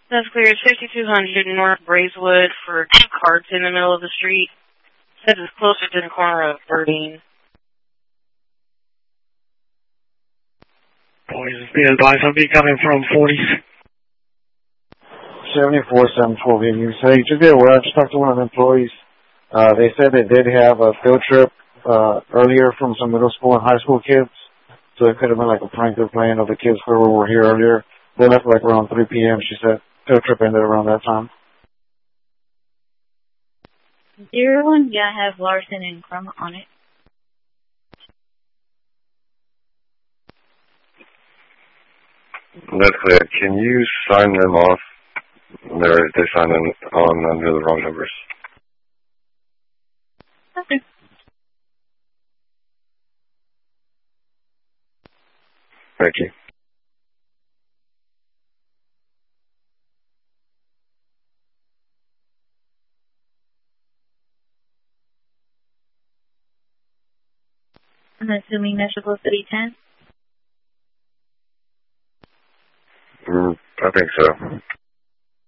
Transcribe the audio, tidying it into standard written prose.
That's clear. It's 5200 North Braeswood for two carts in the middle of the street. Says it's closer to the corner of Birdine. Boys, be advised, I'll be coming from 40s. 74-712 you say, just be aware, I just talked to one of the employees. They said they did have a field trip earlier from some middle school and high school kids. So it could have been like a prank they're playing of the kids who were here earlier. They left like around 3 p.m. She said field trip ended around that time. 01, yeah, I have Larson and Crum on it. That's clear. Can you sign them off? They signed on under the wrong numbers. Okay. Thank you. I'm assuming that's supposed to be 10? I think so.